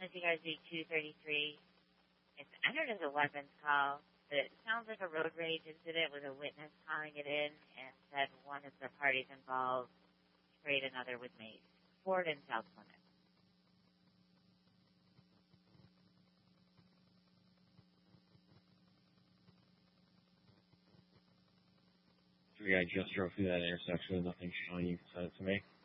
CRZ 233. It's entered as a weapons call, but it sounds like a road rage incident with a witness calling it in and said one of the parties involved sprayed another with mace. Ford and South Plymouth. 3, I just drove through that intersection. Nothing shiny. Sent it to me.